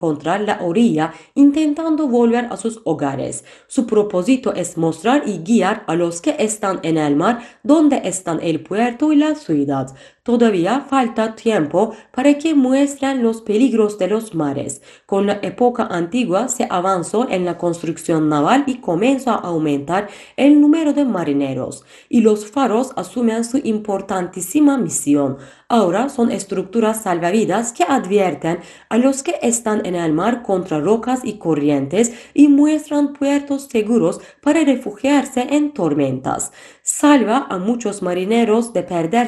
contra la orilla intentando volver a sus hogares. Su propósito es mostrar y guiar a los que están en el mar dónde están el puerto y la ciudad. Todavía falta tiempo para que muestren los peligros de los mares. Con la época antigua se avanzó en la construcción naval y comenzó a aumentar el número de marineros, y los faros asumen su importantísima misión. Ahora son estructuras salvavidas que advierten a los que están en el mar contra rocas y corrientes y muestran puertos seguros para refugiarse en tormentas. Salva a muchos marineros de perder